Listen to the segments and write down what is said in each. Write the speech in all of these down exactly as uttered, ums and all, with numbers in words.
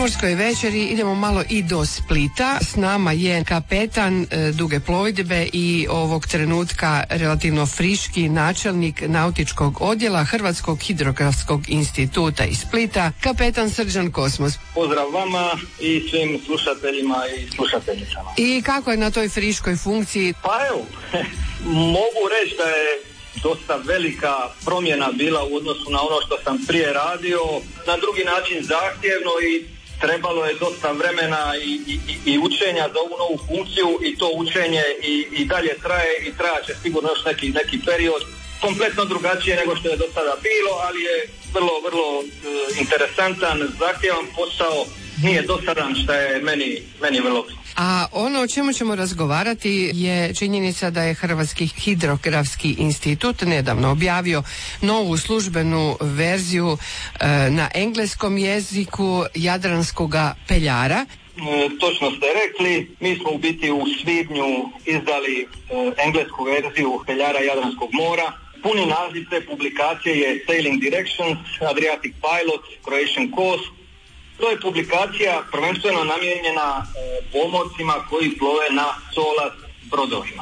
pomorskoj večeri idemo malo i do Splita. S nama je kapetan e, duge plovidbe i ovog trenutka relativno friški načelnik nautičkog odjela Hrvatskog hidrografskog instituta iz Splita, kapetan Srđan Kosmos. Pozdrav vama i svim slušateljima i slušateljicama. I kako je na toj friškoj funkciji? Pa evo, mogu reći da je dosta velika promjena bila u odnosu na ono što sam prije radio, na drugi način zahtjevno i trebalo je dosta vremena i, i, i učenja za ovu novu funkciju i to učenje i, i dalje traje i trajaće sigurno još neki, neki period kompletno drugačije nego što je do sada bilo, ali je vrlo, vrlo e, interesantan, zahtjevan posao, nije dosadan što je meni, meni vrlo. A ono o čemu ćemo razgovarati je činjenica da je Hrvatski hidrografski institut nedavno objavio novu službenu verziju e, na engleskom jeziku Jadranskoga peljara. E, točno ste rekli, mi smo u biti u svibnju izdali e, englesku verziju peljara Jadranskog mora. Puni naziv te publikacije je Sailing Directions, Adriatic Pilot, Croatian Coast. To je publikacija prvenstveno namijenjena e, pomorcima koji plove na solas brodovima.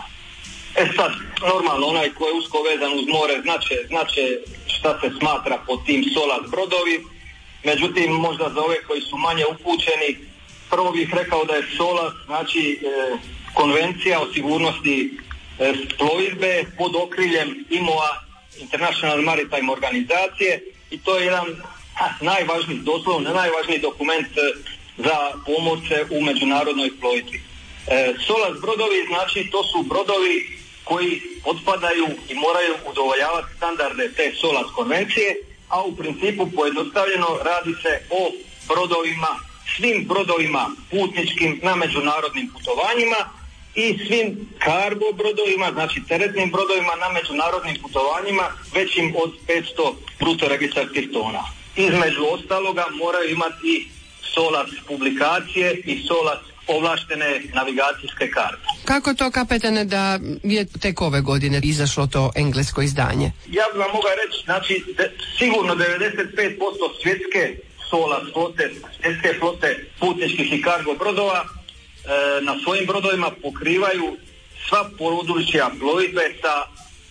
E sad, normalno, onaj koji je usko vezan uz more znače, znače šta se smatra pod tim solas brodovi. Međutim, možda za ove koji su manje upućeni, prvo bih rekao da je solas, znači e, konvencija o sigurnosti e, plovidbe pod okriljem I M O A, International Maritime Organizacije, i to je jedan Ha, najvažniji, doslovno najvažniji dokument e, za pomorce u međunarodnoj plovidbi. E, solas brodovi, znači to su brodovi koji otpadaju i moraju udovoljavati standarde te solas konvencije, a u principu pojednostavljeno radi se o brodovima, svim brodovima putničkim na međunarodnim putovanjima i svim cargo brodovima, znači teretnim brodovima na međunarodnim putovanjima većim od petsto bruto registarskih tona. Između ostaloga moraju imati solas publikacije i solas ovlaštene navigacijske karte. Kako to, kapetane, da je tek ove godine izašlo to englesko izdanje? Ja bih vam mogao reći, znači de, sigurno devedeset pet posto svjetske solas flote, svjetske flote putničkih i cargo brodova e, na svojim brodovima pokrivaju sva područja plovidbe sa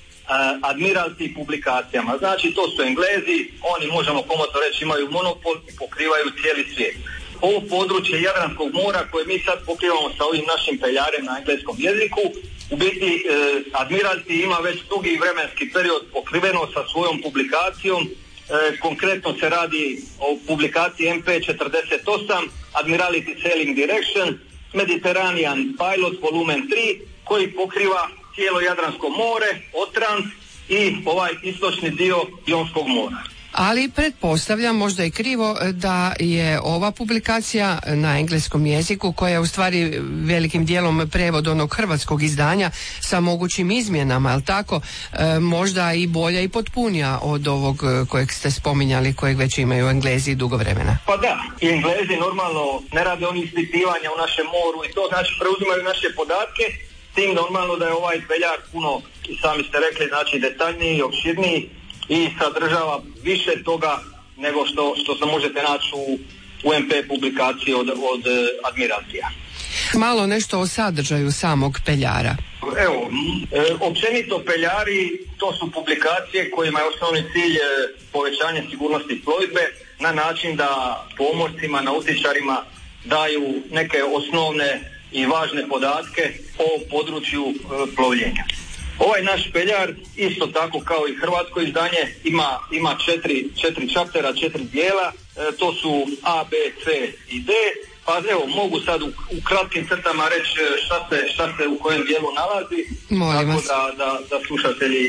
admiralti publikacijama. Znači to su Englezi, oni možemo komotno reći imaju monopol i pokrivaju cijeli svijet. Ovo područje Jadranskog mora koje mi sad pokrivamo sa ovim našim peljarem na engleskom jeziku, u biti eh, admiralti ima već dugi vremenski period pokriveno sa svojom publikacijom. Eh, konkretno se radi o publikaciji M P četrdeset osam, Admiralty Sailing Direction, Mediterranean Pilot volumen tri, koji pokriva cijelo Jadransko more, Otrant i ovaj istočni dio Jonskog mora. Ali pretpostavljam, možda i krivo, da je ova publikacija na engleskom jeziku, koja je u stvari velikim dijelom prevod onog hrvatskog izdanja sa mogućim izmjenama, ali tako, e, možda i bolja i potpunija od ovog kojeg ste spominjali, kojeg već imaju Englezi dugo vremena. Pa da, i Englezi normalno ne rade oni ispitivanja u našem moru i to, znači preuzimaju naše podatke, tim normalno da je ovaj peljar puno, i sami ste rekli, znači detaljniji i opširniji i sadržava više toga nego što, što se možete naći u, u M P publikaciji od, od Admiraltija. Malo nešto o sadržaju samog peljara. Evo, e, općenito peljari to su publikacije kojima je osnovni cilj e, povećanje sigurnosti plovidbe na način da pomorcima, nautičarima daju neke osnovne i važne podatke o području e, plovljenja. Ovaj naš peljar, isto tako kao i hrvatsko izdanje, ima, ima četiri, četiri čaptera, četiri dijela, e, to su A, B, C i D, pa evo, mogu sad u, u kratkim crtama reći šta se, šta se u kojem dijelu nalazi, Molim tako vas. da, da, da slušatelji e,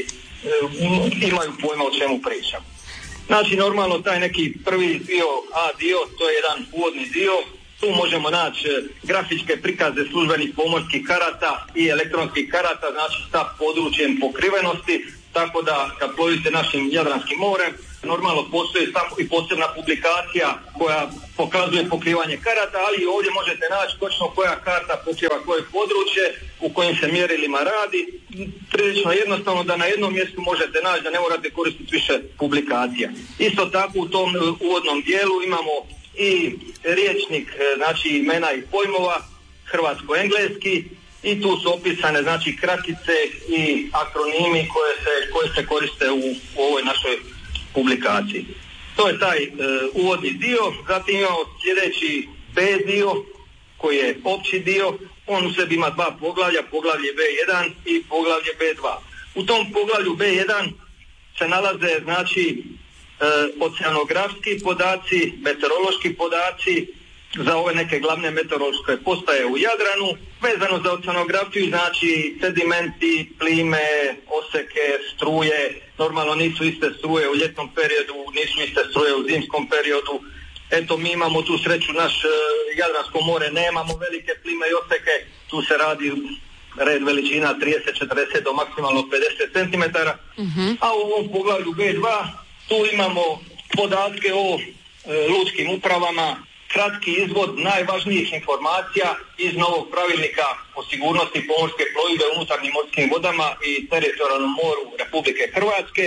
imaju pojma o čemu pričam. Znači, normalno taj neki prvi dio, A dio, to je jedan uvodni dio. Tu možemo naći grafičke prikaze službenih pomorskih karata i elektronskih karata, znači sa područjem pokrivenosti, tako da kad plovite našim Jadranskim morem, normalno postoji samo i posebna publikacija koja pokazuje pokrivanje karata, ali ovdje možete naći točno koja karta pokriva koje područje, u kojim se mjerilima radi. Prilično jednostavno da na jednom mjestu možete naći, da ne morate koristiti više publikacija. Isto tako u tom uvodnom dijelu imamo i riječnik, znači imena i pojmova, hrvatsko-engleski, i tu su opisane znači kratice i akronimi koje se, koje se koriste u, u ovoj našoj publikaciji. To je taj e, uvodni dio. Zatim imamo sljedeći B dio koji je opći dio. On u sebi ima dva poglavlja, poglavlje B jedan i poglavlje B dva. U tom poglavlju B jedan se nalaze znači e, oceanografski podaci, meteorološki podaci za ove neke glavne meteorološke postaje u Jadranu. Vezano za oceanografiju znači sedimenti, plime, oseke, struje. Normalno nisu iste struje u ljetnom periodu, nisu iste struje u zimskom periodu. Eto, mi imamo tu sreću, naš e, Jadransko more, nemamo velike plime i oseke, tu se radi red veličina trideset četrdeset do maksimalno pedeset centimetara. Uh-huh. A u ovom poglavlju B dva tu imamo podatke o e, lučkim upravama, kratki izvod najvažnijih informacija iz novog pravilnika o sigurnosti pomorske plovidbe u unutarnjim morskim vodama i teritorijalnom moru Republike Hrvatske,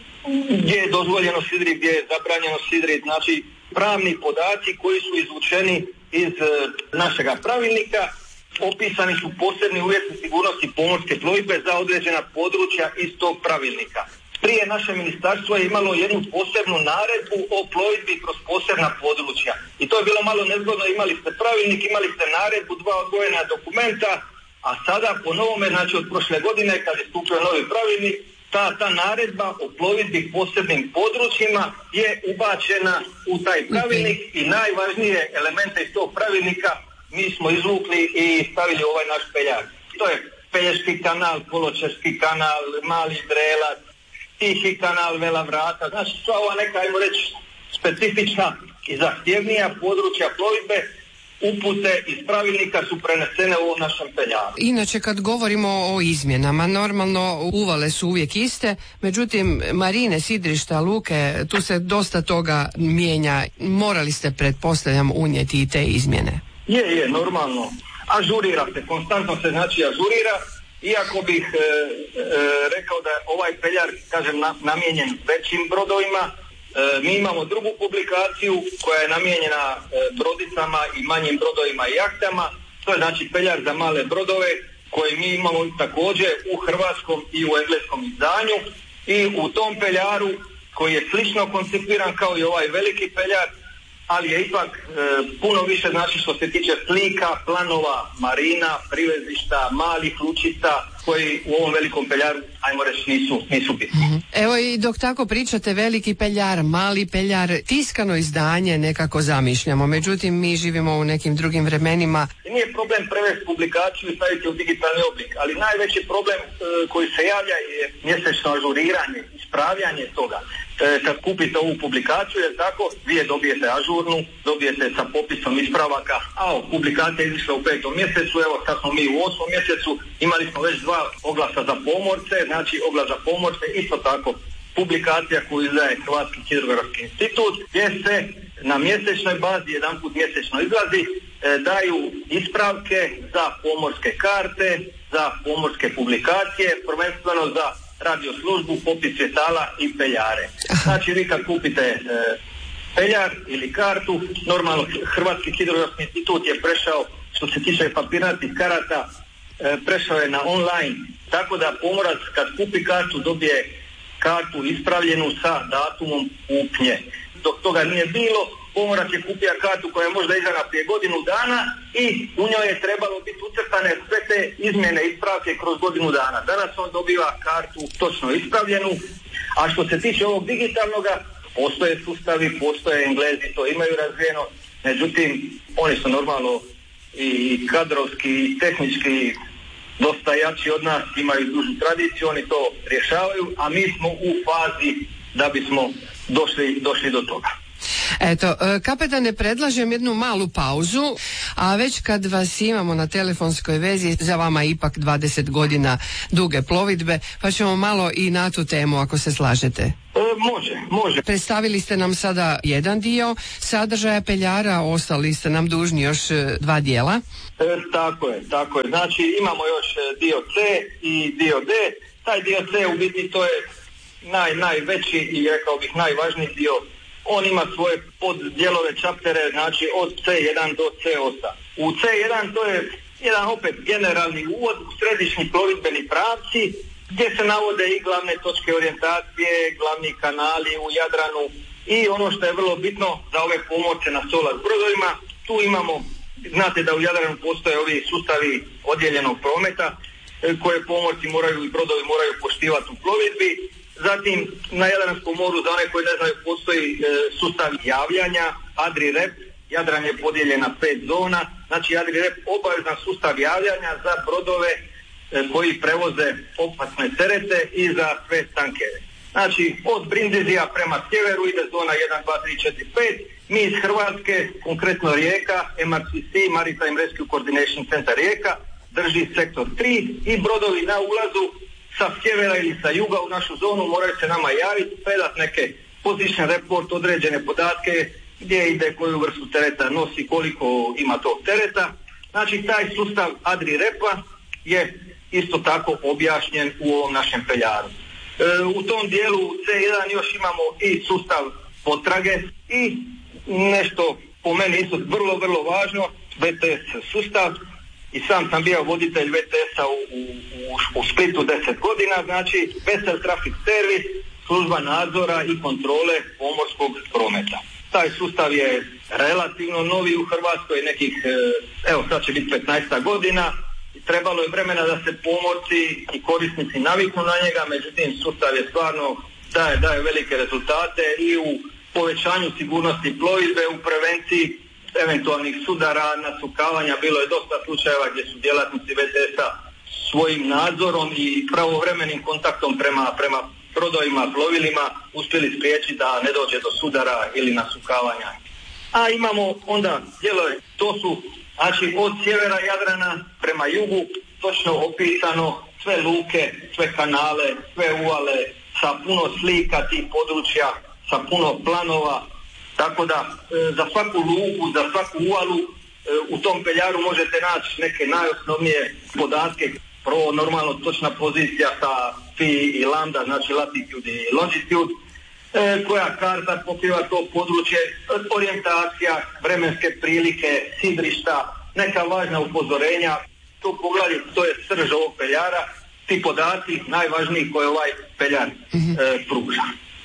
gdje je dozvoljeno sidrit, gdje je zabranjeno sidrit, znači pravni podaci koji su izvučeni iz e, našega pravilnika. Opisani su posebni uvjeti sigurnosti pomorske plovidbe za određena područja iz tog pravilnika. Prije naše ministarstvo je imalo jednu posebnu naredbu o plovidbi kroz posebna područja. I to je bilo malo nezgodno, imali ste pravilnik, imali ste naredbu, dva odvojena dokumenta, a sada po novome, znači od prošle godine kad je stupio novi pravilnik, ta, ta naredba o plovidbi posebnim područjima je ubačena u taj pravilnik i najvažnije elemente iz tog pravilnika mi smo izvukli i stavili ovaj naš peljar. To je Pelješki kanal, Koločeški kanal, Mali Drelac, Tihi kanal, Vela Vrata, znači sva ova neka, ajmo reći, specifična i zahtjevnija područja plovidbe, upute iz pravilnika su prenesene u ovom našem peljaru. Inače, kad govorimo o izmjenama, normalno uvale su uvijek iste, međutim, marine, sidrišta, luke, tu se dosta toga mijenja. Morali ste, pretpostavljam, unijeti i te izmjene. Je, je, normalno. Ažurira se, konstantno se znači ažurira. Iako bih e, e, rekao da je ovaj peljar, kažem, na, namijenjen većim brodovima, e, mi imamo drugu publikaciju koja je namijenjena e, brodicama i manjim brodovima i jahtama. To je znači peljar za male brodove koji mi imamo također u hrvatskom i u engleskom izdanju. I u tom peljaru koji je slično koncipiran kao i ovaj veliki peljar, ali je ipak e, puno više znači što se tiče slika, planova, marina, privezišta, malih lučica koji u ovom velikom peljaru, ajmo reći, nisu, nisu bitni. Mm-hmm. Evo i dok tako pričate, veliki peljar, mali peljar, tiskano izdanje nekako zamišljamo, međutim mi živimo u nekim drugim vremenima. Nije problem prevesti publikaciju i staviti u digitalni oblik, ali najveći problem e, koji se javlja je mjesečno ažuriranje, ispravljanje toga. E, kad kupite ovu publikaciju, je tako, vi je dobijete ažurnu, dobijete sa popisom ispravaka, a o, publikacija je izišla u petom mjesecu, evo sad smo mi u osmom mjesecu, imali smo već dva oglasa za pomorce, znači oglas za pomorce, isto tako publikacija koju izdaje Hrvatski hidrografski institut, gdje se na mjesečnoj bazi, jedan put mjesečno izlazi, e, daju ispravke za pomorske karte, za pomorske publikacije, prvenstveno za radio službu, popis svjetala i peljare. Znači vi kad kupite e, peljar ili kartu, normalno Hrvatski hidrografski institut je prešao, što se tiče papirnatih karata, e, prešao je na online, tako da pomorac kad kupi kartu dobije kartu ispravljenu sa datumom kupnje. Dok toga nije bilo, pomorac je kupio kartu koja je možda izdana prije godinu dana i u njoj je trebalo biti ucrtane sve te izmjene ispravke kroz godinu dana. Danas on dobiva kartu točno ispravljenu, a što se tiče ovog digitalnoga, postoje sustavi, postoje Englezi, to imaju razvijeno, međutim, oni su normalno i kadrovski i tehnički dosta jači od nas, imaju dužu tradiciju, oni to rješavaju, a mi smo u fazi da bismo došli, došli do toga. Eto, kapetane, predlažem jednu malu pauzu, a već kad vas imamo na telefonskoj vezi, za vama ipak dvadeset godina duge plovidbe, pa ćemo malo i na tu temu, ako se slažete. E, može, može. Predstavili ste nam sada jedan dio sadržaja peljara, ostali ste nam dužni još dva dijela. E, tako je, tako je. Znači imamo još dio C i dio D. Taj dio C u biti to je naj, najveći i rekao bih najvažniji dio on ima svoje poddijelove čaptere, znači od C jedan do C osam. U C jedan to je jedan opet generalni uvod u središnji plovidbeni pravci, gdje se navode i glavne točke orijentacije, glavni kanali u Jadranu i ono što je vrlo bitno za ove pomorce na solar brodovima, tu imamo, znate da u Jadranu postoje ovi sustavi odjeljenog prometa koje pomorci moraju i brodovi moraju poštivati u plovidbi. Zatim na Jadranskom moru, za one koji ne znaju, postoji e, sustav javljanja, AdriRep. Jadran je podijeljen na pet zona, znači AdriRep obavezan sustav javljanja za brodove e, koji prevoze opasne terete i za sve tankere. Znači od Brindizija prema sjeveru ide zona jedan, dva, tri, četiri, pet. Mi iz Hrvatske, konkretno Rijeka, M R C C, Maritime Rescue Coordination Center Rijeka, drži sektor tri i brodovi na ulazu sa sjevera ili sa juga u našu zonu moraju se nama javiti, predati neke position report, određene podatke, gdje ide, koju vrstu tereta nosi, koliko ima tog tereta. Znači taj sustav AdriRepa je isto tako objašnjen u ovom našem peljaru. E, u tom dijelu C jedan još imamo i sustav potrage i nešto po meni isto vrlo, vrlo važno, V T S sustav. I sam sam bio voditelj V T S-a u, u, u Splitu deset godina, znači Vessel Traffic Service, služba nadzora i kontrole pomorskog prometa. Taj sustav je relativno novi u Hrvatskoj, nekih, evo sad će biti petnaest godina, i trebalo je vremena da se pomorci i korisnici naviknu na njega, međutim sustav je stvarno daje, daje velike rezultate i u povećanju sigurnosti plovidbe, u prevenciji eventualnih sudara, nasukavanja. Bilo je dosta slučajeva gdje su djelatnici V T S-a svojim nadzorom i pravovremenim kontaktom prema, prema brodovima, plovilima uspjeli spriječiti da ne dođe do sudara ili nasukavanja. A imamo onda dijelove, to su znači od sjevera Jadrana prema jugu točno opisano sve luke, sve kanale, sve uvale sa puno slika tih područja, sa puno planova. Tako da e, za svaku luku, za svaku uvalu e, u tom peljaru možete naći neke najosnovnije podatke. Prvo normalno točna pozicija sa Phi i Lambda, znači latitude i longitude, e, koja karta pokriva to područje, orijentacija, vremenske prilike, sidrišta, neka važna upozorenja. To poglavlje, to je srž ovog peljara, ti podaci najvažniji koje ovaj peljar e, pruža.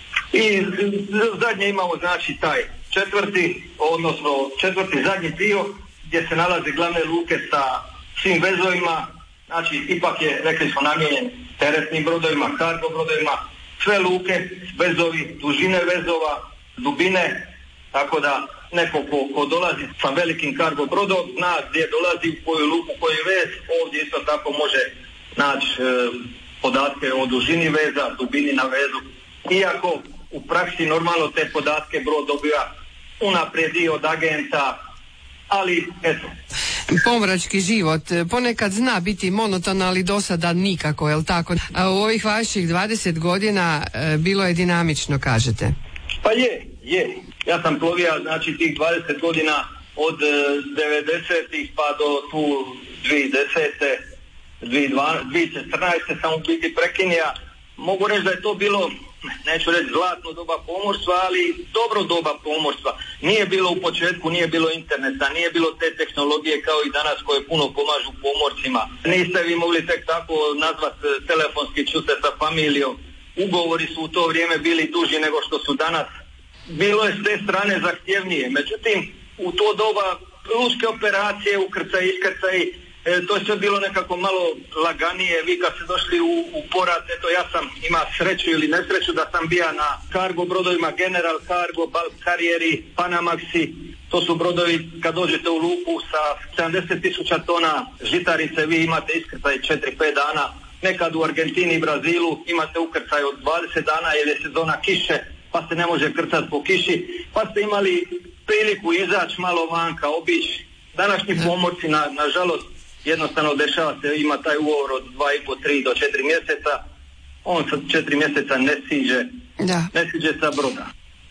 I zadnje imamo znači taj četvrti, odnosno četvrti zadnji dio gdje se nalaze glavne luke sa svim vezovima, znači ipak je, rekli smo, namijenjen teretnim brodovima, kargo brodovima, sve luke, vezovi, dužine vezova, dubine, tako da neko ko, ko dolazi sa velikim kargo brodom zna gdje dolazi, u koju luku, koji vez, ovdje isto tako može naći e, podatke o dužini veza, dubini na vezu, iako u praksi normalno te podatke brod dobiva unaprijed i od agenta, ali eto. Pomorački život ponekad zna biti monoton, ali do sada nikako, jel tako? A u ovih vaših dvadeset godina e, bilo je dinamično, kažete? Pa je, je. Ja sam plovio, znači, tih dvadeset godina od e, devedesetih pa do tu dvije tisuće desete, dvije tisuće četrnaeste sam u biti prekinija. Mogu reći da je to bilo, neću reći zlatno doba pomorstva, ali dobro doba pomorstva. Nije bilo u početku, nije bilo interneta, nije bilo te tehnologije kao i danas koje puno pomažu pomorcima. Niste vi mogli tek tako nazvat telefonski, ču se sa familijom. Ugovori su u to vrijeme bili duži nego što su danas. Bilo je s te strane zahtjevnije. Međutim, u to doba lučke operacije, ukrcaj, iskrcaj, E, to je sve bilo nekako malo laganije. Vi kad ste došli u, u porat, eto ja sam ima sreću ili nesreću da sam bio na kargo brodovima General Cargo, Bulk Carrieri, Panamaxi. To su brodovi kad dođete u luku sa sedamdeset tisuća tona žitarice, vi imate iskrcaj četiri do pet dana. Nekad u Argentini i Brazilu imate ukrcaj od dvadeset dana jer je sezona kiše, pa se ne može krcati po kiši, pa ste imali priliku izaći malo vanka, obići. Današnji pomorci, na, nažalost, jednostavno dešava se, ima taj ugovor od dva i po, tri do četiri mjeseca, on sa četiri mjeseca ne siđe, da. ne siđe sa broda.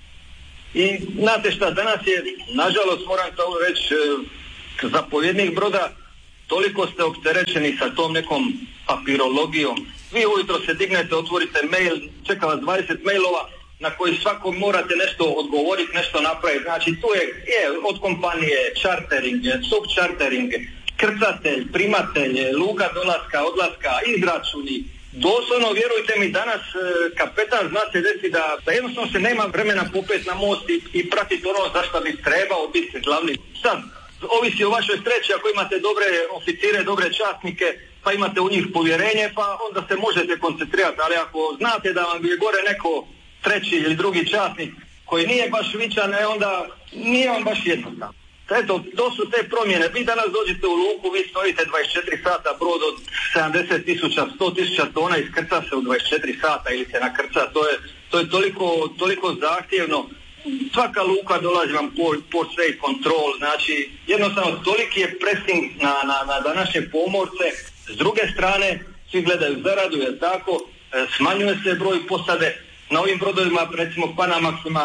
I znate šta, danas je, nažalost moram to reći, zapovjednik broda, toliko ste opterećeni sa tom nekom papirologijom. Vi ujutro se dignete, otvorite mail, čeka vas dvadeset mailova na koji svako morate nešto odgovoriti, nešto napraviti. Znači tu je, je od kompanije chartering, subchartering, krcatelj, primatelj, luka dolaska, odlaska, izračuni. Doslovno, vjerujte mi, danas kapetan zna se desi da, da jednostavno se nema vremena popet na most i, i pratiti ono za što bi trebao biti glavni. Sad, ovisi o vašoj sreći, ako imate dobre oficire, dobre časnike, pa imate u njih povjerenje, pa onda se možete koncentrirati, ali ako znate da vam je gore neko treći ili drugi časnik koji nije baš vičan, onda nije vam baš jednostavno. Eto, to su te promjene. Vi danas dođete u luku, vi stojite dvadeset četiri sata, brod od sedamdeset tisuća, sto tisuća tona iskrca se u dvadeset četiri sata ili se nakrca. To je, to je toliko, toliko zahtjevno. Svaka luka dolazi vam port, port safe control, znači jednostavno toliki je pressing na, na, na današnje pomorce. S druge strane, svi gledaju zaradu, jer tako, smanjuje se broj posade. Na ovim brodovima, recimo Panamaxima,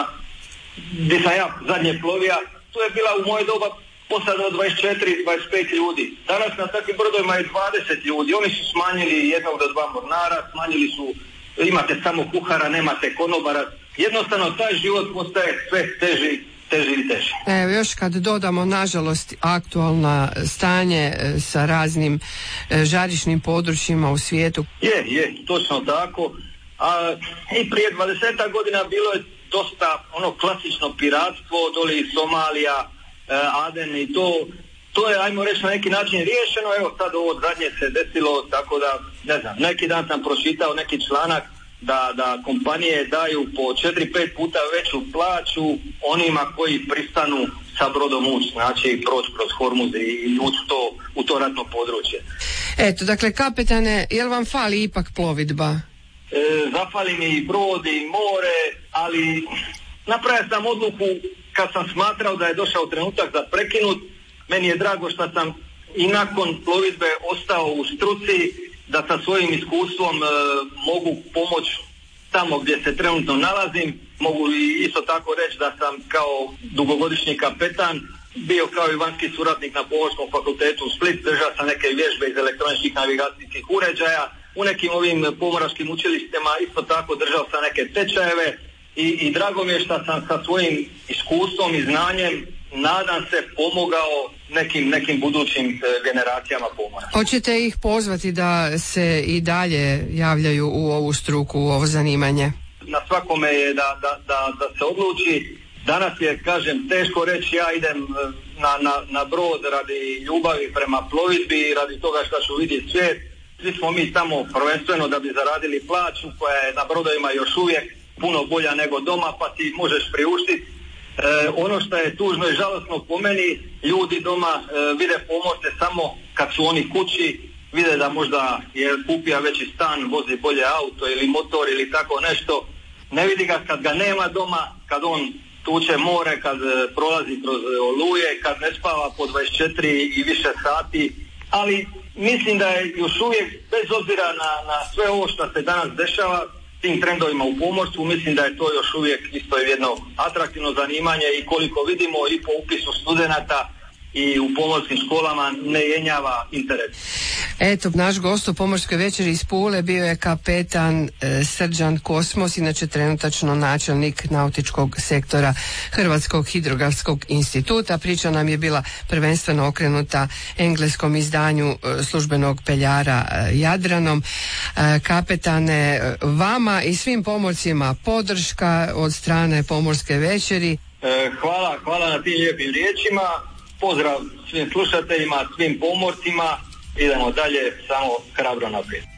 gdje sam ja zadnje plovija, to je bila u moje doba posada od dvadeset četiri do dvadeset pet ljudi. Danas na takvim brodovima je dvadeset ljudi. Oni su smanjili jednog do dva mornara, smanjili su, imate samo kuhara, nemate konobara. Jednostavno taj život postaje sve teži, teži i teži. Evo još kad dodamo nažalost aktualno stanje sa raznim žarišnim područjima u svijetu. Je, je, točno tako. A i prije dvadesetak godina bilo je dosta ono klasično piratstvo, doli Somalija, Aden i to, to je, ajmo reći, na neki način riješeno. Evo sad ovo zadnje se desilo, tako da, ne znam, neki dan sam pročitao neki članak da, da kompanije daju po četiri pet puta veću plaću onima koji pristanu sa brodom ući, znači proći kroz Hormuz i ući to, u to ratno područje. Eto, dakle, kapetane, jel vam fali ipak plovidba? E, zafali mi i brod i more, ali napravio sam odluku kad sam smatrao da je došao trenutak za prekinut. Meni je drago što sam i nakon plovidbe ostao u struci, da sa svojim iskustvom e, mogu pomoći tamo gdje se trenutno nalazim. Mogu i isto tako reći da sam kao dugogodišnji kapetan bio kao i vanjski suradnik na Pomorskom fakultetu u Split, držao sam neke vježbe iz elektroničkih navigacijskih uređaja. U nekim ovim pomoračkim učilištima isto tako držao sam neke tečajeve i, i drago mi je što sam sa svojim iskustvom i znanjem, nadam se, pomogao nekim, nekim budućim e, generacijama pomora. Hoćete ih pozvati da se i dalje javljaju u ovu struku, u ovo zanimanje? Na svakome je da, da, da, da se odluči. Danas je, kažem, teško reći ja idem na, na, na brod radi ljubavi prema plovidbi, radi toga što ću vidjeti svijet. Svi smo mi tamo prvenstveno da bi zaradili plaću koja je na brodovima još uvijek puno bolja nego doma, pa ti možeš priuštiti. E, ono što je tužno i žalosno po meni, ljudi doma e, vide pomorce samo kad su oni kući, vide da možda je kupio veći stan, vozi bolje auto ili motor ili tako nešto. Ne vidi ga kad ga nema doma, kad on tuče more, kad e, prolazi kroz oluje, kad ne spava po dvadeset četiri i više sati. Ali mislim da je još uvijek, bez obzira na, na sve ovo što se danas dešava, tim trendovima u pomorstvu, mislim da je to još uvijek isto jedno atraktivno zanimanje i koliko vidimo i po upisu studenata i u pomorskim školama ne jenjava interes. Eto, naš gost u Pomorskoj večeri iz Pule bio je kapetan e, Srđan Kosmos, inače trenutačno načelnik nautičkog sektora Hrvatskog hidrografskog instituta. Priča nam je bila prvenstveno okrenuta engleskom izdanju e, službenog peljara e, Jadranom. E, kapetane, vama i svim pomorcima podrška od strane Pomorske večeri. E, hvala, hvala na tim lijepim riječima. Pozdrav svim slušateljima, svim pomorcima. Idemo dalje, samo hrabro naprijed.